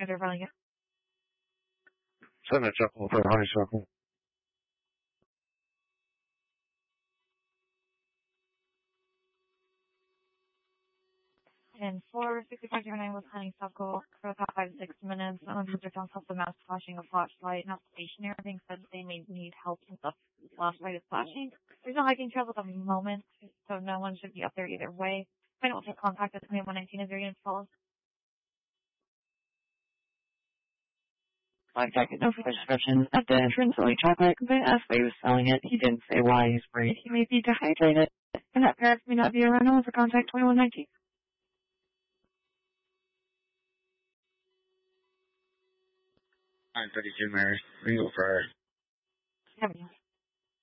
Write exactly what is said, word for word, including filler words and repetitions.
under filing it. Send a chuckle for honeysuckle. And four sixty-five zero nine was honeysuckle for about five to six minutes. Some visitors found help the mouse flashing a flashlight, not stationary. Being said that they may need help since the flashlight is flashing. There's no hiking trails at the moment, so no one should be up there either way. Find out what contact at twenty-one nineteen if your unit follows. Black jacket, no further description. At the entrance, only chocolate. They asked why he was selling it. He didn't say why. He's worried he may be dehydrated. And that parents may not be around for contact twenty-one nineteen. nine thirty-two Mary. Ringo Fryer. Have you?